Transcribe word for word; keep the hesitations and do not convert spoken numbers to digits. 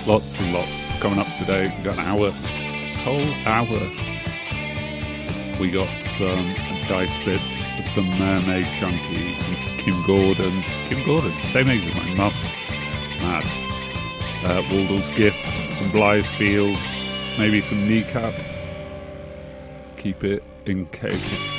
Lots and lots coming up today. We've got an hour, whole hour. We got some Dice Bits, some Mermaid Chunky, some Kim Gordon. Kim Gordon, same age as my mum. Mad. Uh, Waldle's Gift, some Blythe Field, maybe some Kneecap. Keep it in case.